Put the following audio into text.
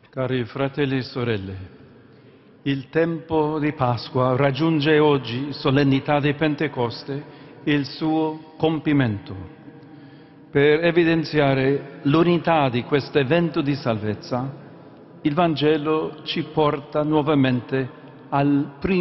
Cari fratelli e sorelle, il tempo di Pasqua raggiunge oggi, solennità di Pentecoste, il suo compimento. Per evidenziare l'unità di questo evento di salvezza, il Vangelo ci porta nuovamente al primo